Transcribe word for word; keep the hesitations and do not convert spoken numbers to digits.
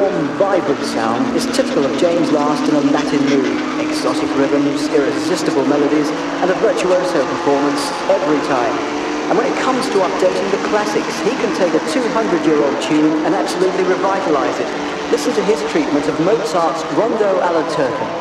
warm, vibrant sound is typical of James Last in a Latin mood. Exotic rhythms, irresistible melodies, and a virtuoso performance every time. And when it comes to updating the classics, he can take a two hundred year old tune and absolutely revitalize it. Listen to his treatment of Mozart's Rondo alla Turca.